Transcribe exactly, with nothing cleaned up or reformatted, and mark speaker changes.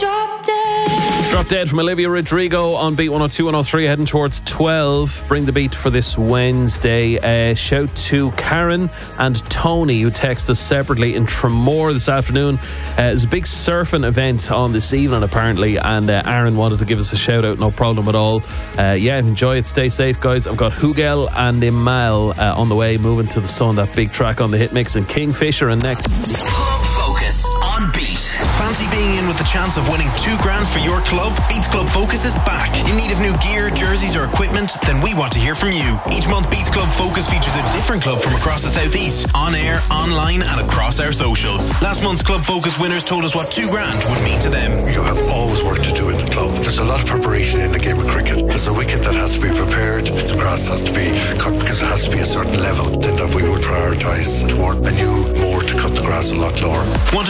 Speaker 1: Drop Dead.
Speaker 2: Drop Dead from Olivia Rodrigo on Beat one oh two, one oh three, heading towards twelve. Bring the beat for this Wednesday. Uh, shout to Karen and Tony, who text us separately in Tramore this afternoon. Uh, there's a big surfing event on this evening, apparently, and uh, Aaron wanted to give us a shout out. No problem at all. Uh, yeah, enjoy it. Stay safe, guys. I've got Hugel and Imal uh, on the way, moving to the sun. That big track on the hit mix, and Kingfisher and next.
Speaker 3: Club Focus on Beat. Fancy being in with the chance of winning two grand for your club? Beats Club Focus is back. In need of new gear, jerseys or equipment? Then we want to hear from you. Each month Beats Club Focus features a different club from across the southeast, on air, online and across our socials. Last month's Club Focus winners told us what two grand would mean to them.
Speaker 4: You have always work to do in the club. There's a lot of preparation in the game of cricket. There's a wicket that has to be prepared. The grass has to be cut because it has to be a certain level. Then that we would prioritise toward a new moor to cut the grass a lot lower.
Speaker 3: Want to